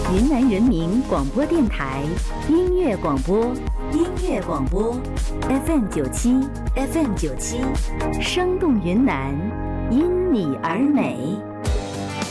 云南人民广播电台音乐广播，音乐广播 FM97，FM97，生动云南，因你而美。